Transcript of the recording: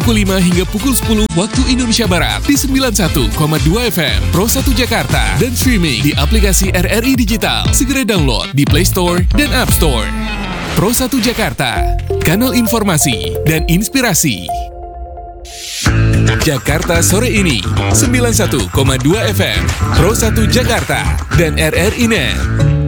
pukul 5 hingga pukul 10 waktu Indonesia Barat di 91,2 FM Pro 1 Jakarta dan streaming di aplikasi RRI Digital. Segera download di Play Store dan App Store. Pro 1 Jakarta, kanal informasi dan inspirasi. Jakarta sore ini 91,2 FM Pro 1 Jakarta dan RRI Net.